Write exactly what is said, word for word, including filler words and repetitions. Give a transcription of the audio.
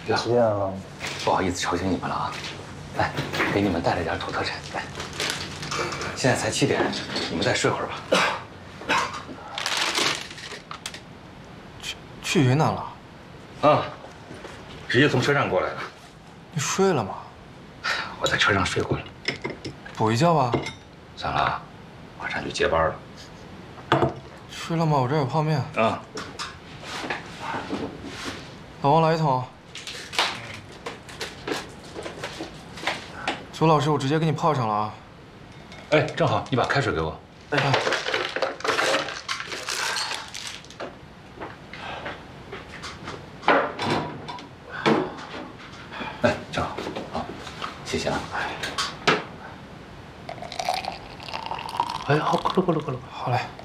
见了， 不好意思吵醒你们了啊！来，给你们带了点土特产。来，现在才七点，你们再睡会儿吧。 去去云南了？ 啊，直接从车站过来的。 你睡了吗？ 我在车上睡过了。 补一觉吧。 算了，马上就接班了。 吃了吗？我这儿有泡面。 啊。 老王来一桶。左老师，我直接给你泡上了啊。 哎，正好，你把开水给我。 哎。 哎，正好，好，谢谢啊。哎，好，咕噜咕噜咕噜。 好嘞。